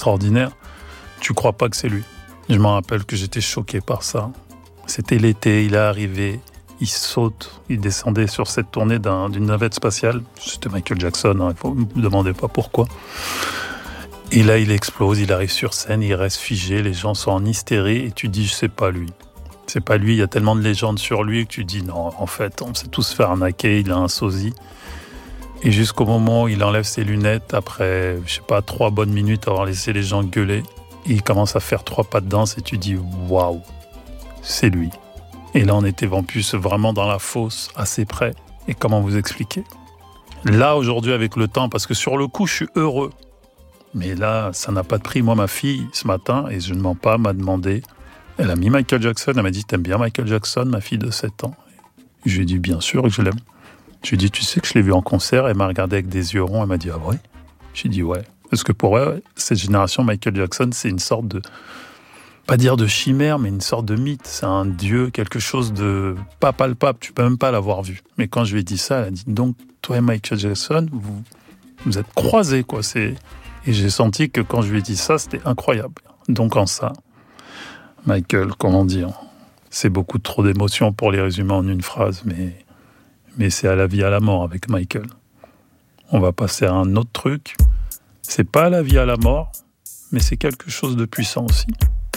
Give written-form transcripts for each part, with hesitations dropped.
extraordinaire. Tu crois pas que c'est lui. Je me rappelle que j'étais choqué par ça. C'était l'été, il est arrivé, il saute, il descendait sur cette tournée d'une navette spatiale. C'était Michael Jackson, hein, il ne me demandez pas pourquoi. Et là, il explose, il arrive sur scène, il reste figé, les gens sont en hystérie et tu dis, c'est pas lui. C'est pas lui, il y a tellement de légendes sur lui que tu dis, non, en fait, on s'est tous fait arnaquer, il a un sosie. Et jusqu'au moment où il enlève ses lunettes, après, 3 bonnes minutes avoir laissé les gens gueuler, et il commence à faire 3 pas de danse et tu dis, waouh, c'est lui. Et là, on était en plus vraiment dans la fosse, assez près. Et comment vous expliquer ? Là, aujourd'hui, avec le temps, parce que sur le coup, je suis heureux. Mais là, ça n'a pas de prix. Moi, ma fille, ce matin, et je ne mens pas, m'a demandé, elle a mis Michael Jackson, elle m'a dit, t'aimes bien Michael Jackson, ma fille de 7 ans ? Je lui ai dit, bien sûr que je l'aime. Je lui ai dit, tu sais que je l'ai vu en concert, elle m'a regardé avec des yeux ronds, elle m'a dit, ah ouais ? J'ai dit, ouais. Parce que pour elle, cette génération, Michael Jackson, c'est une sorte de, pas dire de chimère, mais une sorte de mythe. C'est un dieu, quelque chose de pas palpable, tu peux même pas l'avoir vu. Mais quand je lui ai dit ça, elle a dit, donc, toi et Michael Jackson, vous êtes croisés, quoi. Et j'ai senti que quand je lui ai dit ça, c'était incroyable. Donc en ça, Michael, comment dire, c'est beaucoup trop d'émotions pour les résumer en une phrase, mais c'est à la vie, à la mort avec Michael. On va passer à un autre truc. C'est pas à la vie, à la mort, mais c'est quelque chose de puissant aussi.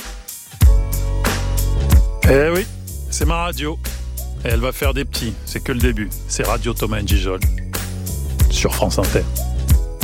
Eh oui, c'est ma radio. Et elle va faire des petits, c'est que le début. C'est Radio Thomas & Gijol sur France Inter.